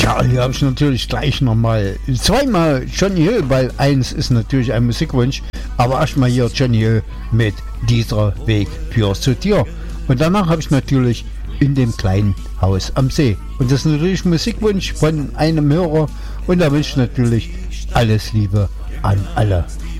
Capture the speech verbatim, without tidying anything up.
Tja, hier habe ich natürlich gleich nochmal zweimal Johnny Hill, weil eins ist natürlich ein Musikwunsch, aber erstmal hier Johnny Hill mit Dieser Weg führt zu dir. Und danach habe ich natürlich In dem kleinen Haus am See. Und das ist natürlich Musikwunsch von einem Hörer und da wünsche ich natürlich alles Liebe an alle.